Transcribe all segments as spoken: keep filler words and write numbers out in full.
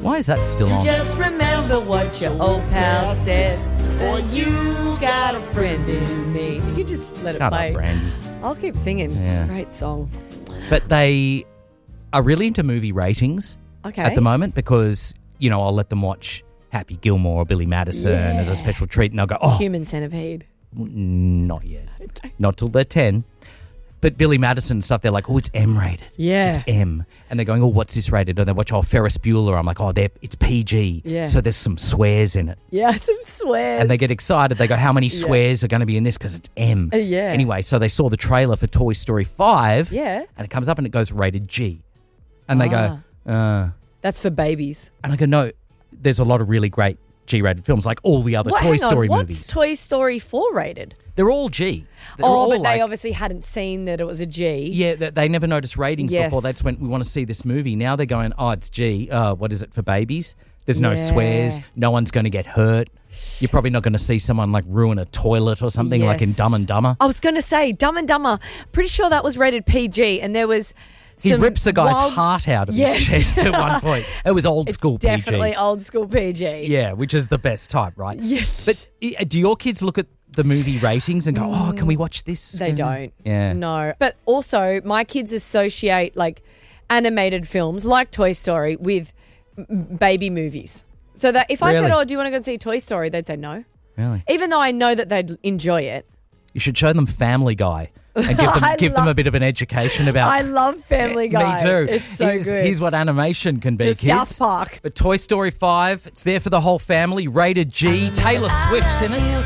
Why is that still on? Just remember what your old pal said. Or you got a friend in me. You can just let Shut it play. up, Brandy. I'll keep singing. Yeah. Great song. But they are really into movie ratings Okay. at the moment because, you know, I'll let them watch Happy Gilmore or Billy Madison Yeah. as a special treat and they'll go, oh, Human Centipede. not yet. Not till they're ten. But Billy Madison and stuff, they're like, oh, it's M rated. Yeah. It's M. And they're going, oh, what's this rated? And they watch, oh, Ferris Bueller. I'm like, oh, they're, it's P G. Yeah. So there's some swears in it. Yeah, some swears. And they get excited. They go, how many Yeah. swears are going to be in this? Because it's M. Uh, yeah. Anyway, so they saw the trailer for Toy Story five. Yeah. And it comes up and it goes rated G. And they Ah. go, uh. That's for babies. And I go, no, there's a lot of really great G-rated films, like all the other What, Toy hang on, Story what's movies. Toy Story four rated? They're all G. They're oh, all but like, they obviously hadn't seen that it was a G. Yeah, they, they never noticed ratings Yes. before. They just went, we want to see this movie. Now they're going, oh, it's G. Uh, what is it for babies? There's no Yeah. swears. No one's going to get hurt. You're probably not going to see someone like ruin a toilet or something like in Yes. Dumb and Dumber. I was going to say Dumb and Dumber. Pretty sure that was rated P G, and there was. He some rips a guy's wild- heart out of Yes. his chest at one point. It was old It's school definitely P G. old school P G. Yeah, which is the best type, right? Yes. But i- do your kids look at the movie ratings and go, oh, can we watch this? They don't. Yeah. No. But also, my kids associate like animated films like Toy Story with m- baby movies. So that if I said, Really? oh, do you want to go see Toy Story? They'd say no. Really? Even though I know that they'd enjoy it. You should show them Family Guy and give them I give them love- a bit of an education about. I love Family Guy. Me too. It's so here's, good. Here's what animation can be, The kids. South Park. But Toy Story five, it's there for the whole family. Rated G. Taylor Swift's in it.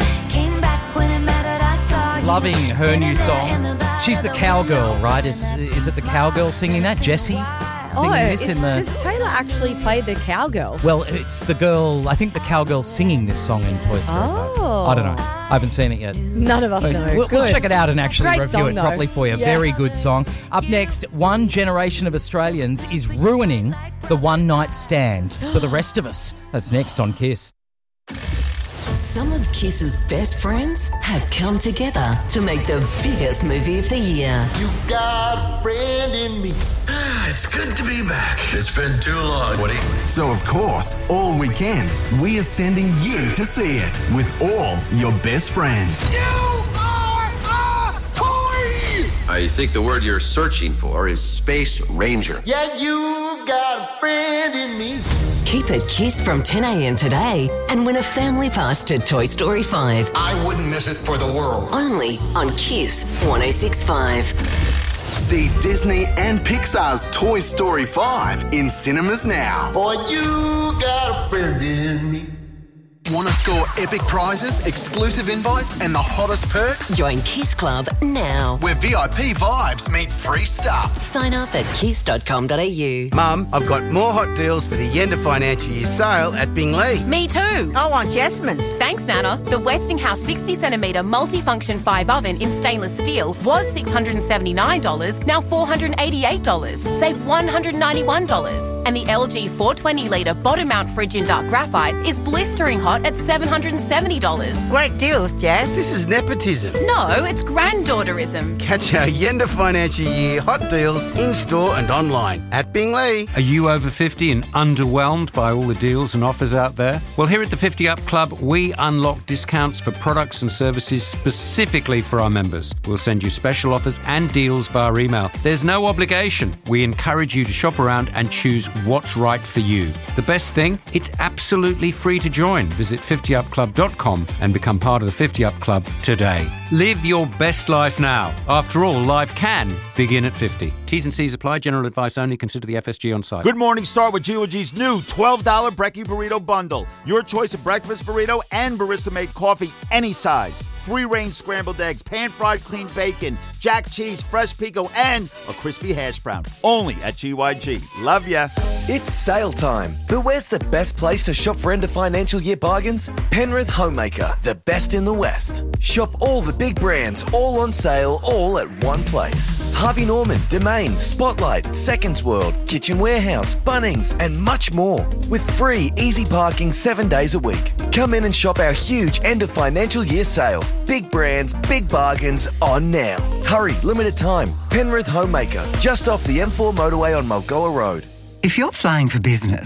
Loving her new song. She's the cowgirl, right? Is is it the cowgirl singing that? Jessie singing oh, this is, in the. does Taylor actually play the cowgirl? Well, it's the girl. I think the cowgirl's singing this song in Toy Story Oh. five. I don't know. I haven't seen it yet. None of us But know. We'll, we'll Good. check it out and actually Great review song, it though. properly for you. Yeah. Very good song. Up next, one generation of Australians is ruining the one night stand for the rest of us. That's next on Kiss. Some of Kiss's best friends have come together to make the biggest movie of the year. You got a friend in me. It's good to be back. It's been too long, Woody. So, of course, all weekend, we are sending you to see it with all your best friends. You are a toy! I think the word you're searching for is Space Ranger. Yeah, you got a friend in me. Keep it Kiss from ten a.m. today and win a family pass to Toy Story five. I wouldn't miss it for the world. Only on Kiss one oh six point five. See Disney and Pixar's Toy Story five in cinemas now. Boy, you got a friend in me. Want to score epic prizes, exclusive invites, and the hottest perks? Join Kiss Club now. Where V I P vibes meet free stuff. Sign up at kiss dot com dot a u. Mum, I've got more hot deals for the end of financial year sale at Bingley. Me too. I want Jasmine's. Thanks, Nana. The Westinghouse sixty centimetre multifunction five oven in stainless steel was six hundred seventy-nine dollars, now four hundred eighty-eight dollars. Save one hundred ninety-one dollars. And the L G four hundred twenty litre bottom mount fridge in dark graphite is blistering hot at seven hundred seventy dollars. Great deals, Jazz. This is nepotism. No, it's granddaughterism. Catch our end of financial year hot deals in-store and online at Bingley. Are you over fifty and underwhelmed by all the deals and offers out there? Well, here at the fifty Up Club, we unlock discounts for products and services specifically for our members. We'll send you special offers and deals via email. There's no obligation. We encourage you to shop around and choose what's right for you. The best thing, it's absolutely free to join. Visit fifty up club dot com and become part of the fifty Up Club today. Live your best life now. After all, life can begin at fifty. T's and C's apply. General advice only. Consider the F S G on site. Good morning, start with G O G's new twelve dollars Brekkie Burrito Bundle. Your choice of breakfast burrito and barista-made coffee, any size. Free-range scrambled eggs, pan-fried clean bacon, jack cheese, fresh pico, and a crispy hash brown. Only at G Y G. Love ya. It's sale time, but where's the best place to shop for end of financial year bargains? Penrith Homemaker, the best in the West. Shop all the big brands, all on sale, all at one place. Harvey Norman, Domain, Spotlight, Seconds World, Kitchen Warehouse, Bunnings, and much more. With free, easy parking seven days a week. Come in and shop our huge end of financial year sale. Big brands, big bargains, on now. Hurry, limited time. Penrith Homemaker, just off the M four motorway on Mulgoa Road. If you're flying for business,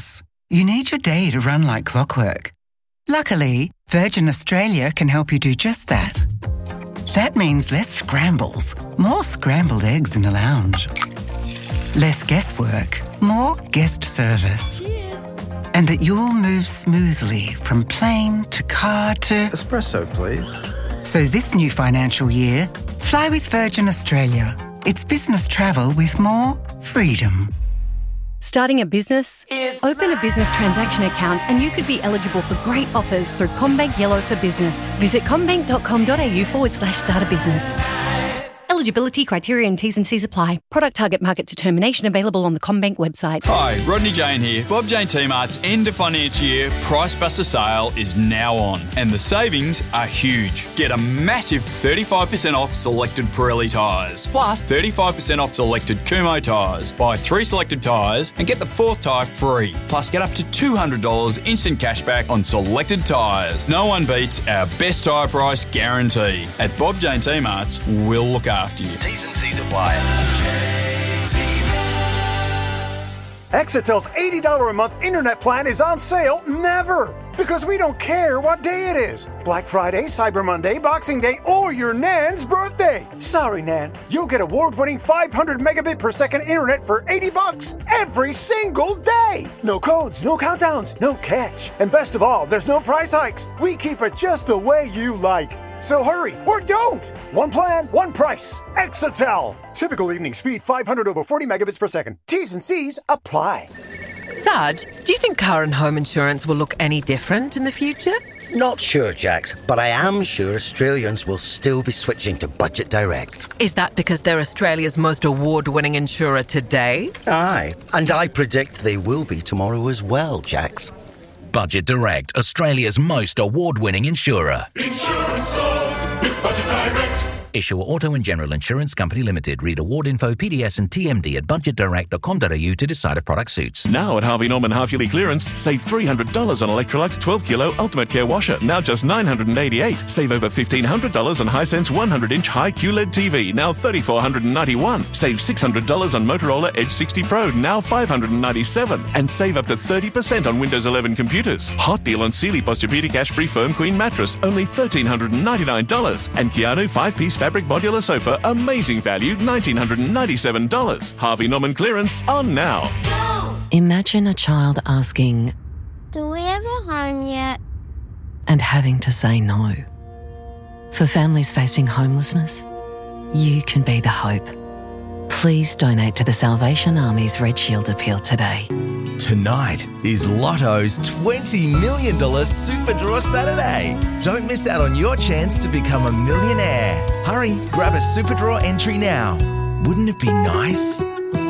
You need your day to run like clockwork. Luckily, Virgin Australia can help you do just that. That means less scrambles, more scrambled eggs in the lounge. Less guesswork, more guest service. Cheers. And that you'll move smoothly from plane to car to... Espresso, please. So this new financial year, fly with Virgin Australia. It's business travel with more freedom. Starting a business? It's Open a business transaction account and you could be eligible for great offers through CommBank Yellow for Business. Visit commbank.com.au forward slash start a business. Eligibility criteria and T's and C's apply. Product target market determination available on the CommBank website. Hi, Rodney Jane here. Bob Jane T-Mart's end of financial year Price Buster sale is now on and the savings are huge. Get a massive thirty-five percent off selected Pirelli tyres, plus thirty-five percent off selected Kumho tyres. Buy three selected tyres and get the fourth tyre free. Plus get up to two hundred dollars instant cashback on selected tyres. No one beats our best tyre price guarantee. At Bob Jane T-Mart's, we'll look after you. T's and C's apply. Exitel's eighty dollars a month internet plan is on sale never, because we don't care what day it is. Black Friday, Cyber Monday, Boxing Day, or your Nan's birthday. Sorry, Nan. You'll get award-winning five hundred megabit per second internet for eighty bucks every single day. No codes, no countdowns, no catch. And best of all, there's no price hikes. We keep it just the way you like. So hurry, or don't! One plan, one price. Exitel. Typical evening speed five hundred over forty megabits per second. T's and C's apply. Sarge, do you think car and home insurance will look any different in the future? Not sure, Jax, but I am sure Australians will still be switching to Budget Direct. Is that because they're Australia's most award-winning insurer today? Aye, and I predict they will be tomorrow as well, Jax. Budget Direct, Australia's most award-winning insurer. Insurance solved with Budget Direct. Issuer Auto and General Insurance Company Limited. Read award info, P D S and T M D at budget direct dot com dot a u to decide if product suits. Now at Harvey Norman half-yearly clearance, save three hundred dollars on Electrolux twelve kilo Ultimate Care Washer, now just nine hundred eighty-eight dollars. Save over fifteen hundred dollars on Hisense one hundred inch high Q L E D T V, now three thousand four hundred ninety-one dollars. Save six hundred dollars on Motorola Edge sixty Pro, now five hundred ninety-seven dollars. And save up to thirty percent on Windows eleven computers. Hot deal on Sealy Posturepedic Ash-Free Firm Queen Mattress, only one thousand three hundred ninety-nine dollars. And Keanu five-piece fabric modular sofa, amazing value, one thousand nine hundred ninety-seven dollars. Harvey Norman clearance on now. Imagine a child asking, "Do we have a home yet?" and having to say no. For families facing homelessness, you can be the hope. Please donate to the Salvation Army's Red Shield appeal today. Tonight is Lotto's twenty million dollars Super Draw Saturday. Don't miss out on your chance to become a millionaire. Hurry, grab a Super Draw entry now. Wouldn't it be nice?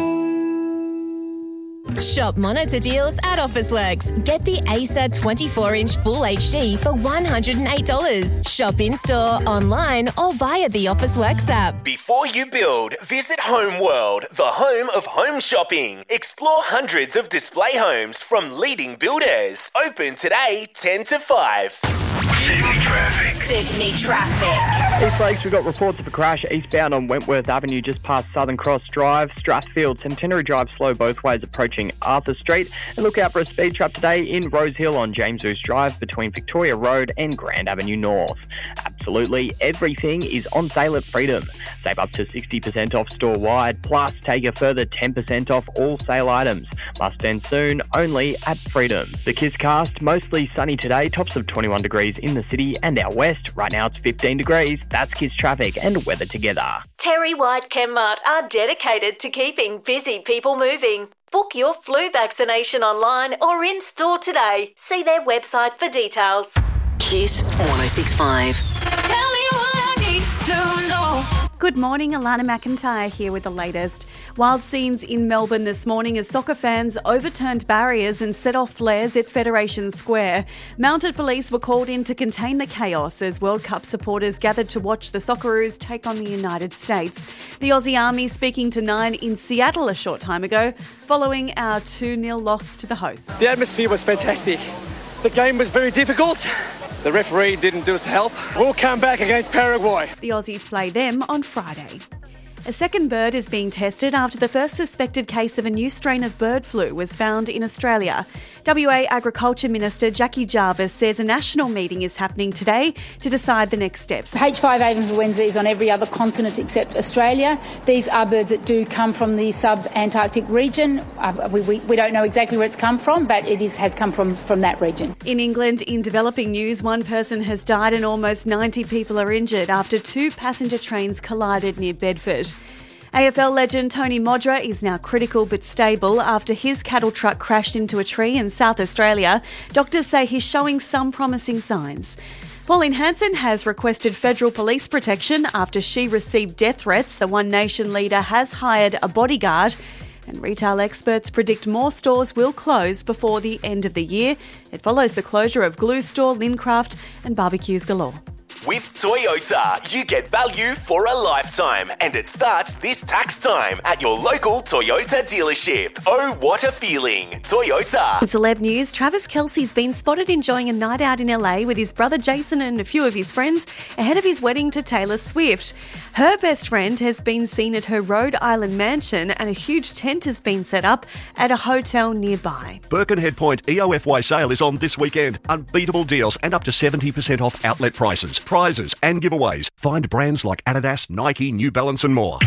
Shop monitor deals at Officeworks. Get the Acer twenty-four inch Full H D for one hundred eight dollars. Shop in-store, online or via the Officeworks app. Before you build, visit Homeworld, the home of home shopping. Explore hundreds of display homes from leading builders. Open today, ten to five. Sydney traffic. Sydney traffic. East Lakes, we've got reports of a crash eastbound on Wentworth Avenue just past Southern Cross Drive. Strathfield, Centenary Drive slow both ways approaching Arthur Street. And look out for a speed trap today in Rose Hill on James Ouse Drive between Victoria Road and Grand Avenue North. Absolutely everything is on sale at Freedom. Save up to sixty percent off store-wide, plus take a further ten percent off all sale items. Must end soon, only at Freedom. The Kiss Cast, mostly sunny today, tops of twenty-one degrees in the city and out west. Right now it's fifteen degrees. That's Kiss traffic and weather together. Terry White Chemmart are dedicated to keeping busy people moving. Book your flu vaccination online or in store today. See their website for details. Kiss one oh six point five. Tell me what I need to know. Good morning, Alana McIntyre here with the latest. Wild scenes in Melbourne this morning as soccer fans overturned barriers and set off flares at Federation Square. Mounted police were called in to contain the chaos as World Cup supporters gathered to watch the Socceroos take on the United States. The Aussie Army speaking to Nine in Seattle a short time ago, following our two nil loss to the hosts. The atmosphere was fantastic. The game was very difficult. The referee didn't do us help. We'll come back against Paraguay. The Aussies play them on Friday. A second bird is being tested after the first suspected case of a new strain of bird flu was found in Australia. W A Agriculture Minister Jackie Jarvis says a national meeting is happening today to decide the next steps. H five N influenza is on every other continent except Australia. These are birds that do come from the sub-Antarctic region. Uh, we, we, we don't know exactly where it's come from, but it is, has come from, from that region. In England, in developing news, one person has died and almost ninety people are injured after two passenger trains collided near Bedford. A F L legend Tony Modra is now critical but stable after his cattle truck crashed into a tree in South Australia. Doctors say he's showing some promising signs. Pauline Hanson has requested federal police protection after she received death threats. The One Nation leader has hired a bodyguard. And retail experts predict more stores will close before the end of the year. It follows the closure of Glue Store, Lincraft and Barbecues Galore. With Toyota, you get value for a lifetime, and it starts this tax time at your local Toyota dealership. Oh, what a feeling. Toyota. In celeb news, Travis Kelce's been spotted enjoying a night out in L A with his brother Jason and a few of his friends ahead of his wedding to Taylor Swift. Her best friend has been seen at her Rhode Island mansion, and a huge tent has been set up at a hotel nearby. Birkenhead Point E O F Y sale is on this weekend. Unbeatable deals and up to seventy percent off outlet prices. Prizes and giveaways. Find brands like Adidas, Nike, New Balance and more.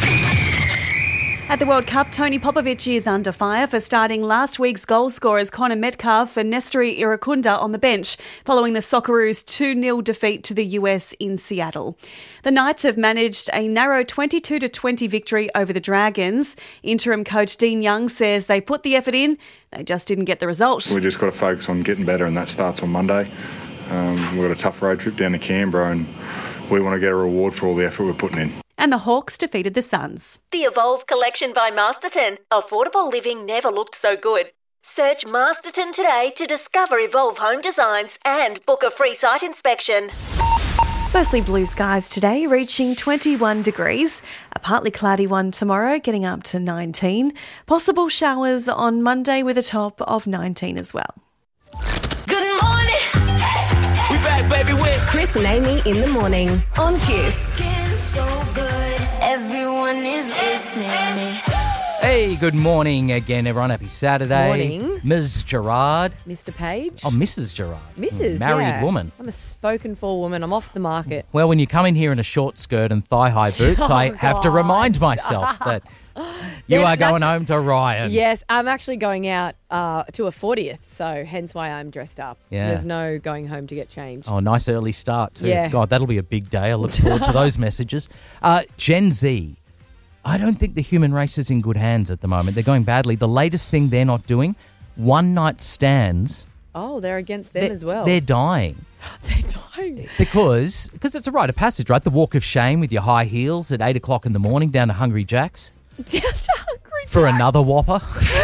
At the World Cup, Tony Popovic is under fire for starting last week's goal scorers Connor Metcalf and Nestori Irakunda on the bench following the Socceroos two nil defeat to the U S in Seattle. The Knights have managed a narrow twenty-two to twenty victory over the Dragons. Interim coach Dean Young says they put the effort in, they just didn't get the result. We just got to focus on getting better, and that starts on Monday. Um, we've got a tough road trip down to Canberra, and we want to get a reward for all the effort we're putting in. And the Hawks defeated the Suns. The Evolve collection by Masterton. Affordable living never looked so good. Search Masterton today to discover Evolve home designs and book a free site inspection. Mostly blue skies today, reaching twenty-one degrees. A partly cloudy one tomorrow, getting up to nineteen. Possible showers on Monday with a top of nineteen as well. Good morning. We back, baby, with Chris and Amy in the morning on Kiss. So good, everyone is listening. Hey, good morning again, everyone. Happy Saturday. Morning. Miz Gerard. Mister Page. Oh, Missus Gerard. Missus Married yeah. woman. I'm a spoken for woman. I'm off the market. Well, when you come in here in a short skirt and thigh-high boots, Oh, I have to God. remind myself that you Yes, are going that's- home to Ryan. Yes, I'm actually going out uh, to a fortieth, so hence why I'm dressed up. Yeah. There's no going home to get changed. Oh, nice early start too. Yeah. God, that'll be a big day. I look forward to those messages. Uh, Gen Z. I don't think the human race is in good hands at the moment. They're going badly. The latest thing they're not doing, one-night stands. Oh, they're against them they're, as well. They're dying. They're dying. Because because it's a rite of passage, right? The walk of shame with your high heels at eight o'clock in the morning down to Hungry Jack's. Down to Hungry For Jack's. another Whopper.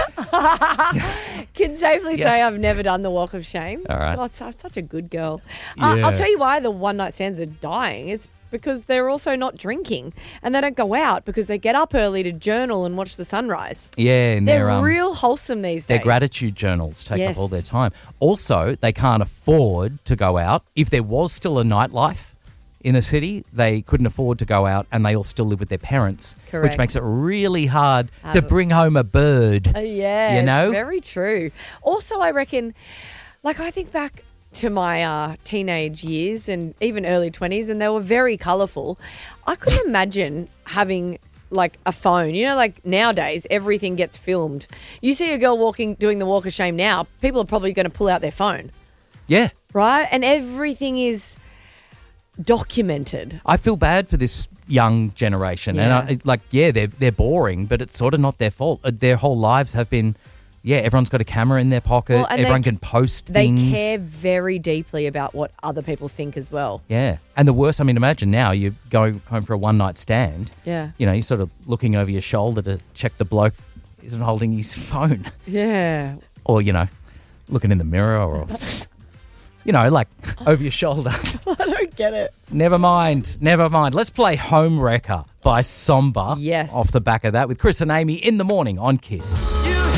Can safely Yeah. say I've never done the walk of shame. All right. God, I'm such a good girl. Uh, Yeah. I'll tell you why the one night stands are dying. It's because they're also not drinking and they don't go out because they get up early to journal and watch the sunrise. Yeah, and They're they're, um, real wholesome these their days. gratitude journals take Yes. up all their time. Also, they can't afford to go out. If there was still a nightlife in the city, they couldn't afford to go out, and they all still live with their parents, Correct. which makes it really hard Have to a- bring home a bird. Uh, yeah, you know? it's very true. Also, I reckon, like I think back to my uh, teenage years and even early twenties, and they were very colourful. I couldn't imagine having like a phone. You know, like nowadays, everything gets filmed. You see a girl walking, doing the walk of shame now, people are probably going to pull out their phone, Yeah. right? And everything is documented. I feel bad for this young generation. Yeah. And I, like, yeah, they're, they're boring, but it's sort of not their fault. Uh, Their whole lives have been, yeah, everyone's got a camera in their pocket. Well, and Everyone they- can post They things. care very deeply about what other people think as well. Yeah. And the worst, I mean, imagine now you're going home for a one-night stand. Yeah. You know, you're sort of looking over your shoulder to check the bloke isn't holding his phone. Yeah. Or, you know, looking in the mirror or, just, you know, like over your shoulder. I don't get it. Never mind. Never mind. Let's play Home Wrecker by Somber. Yes. Off the back of that with Chris and Amy in the morning on Kiss.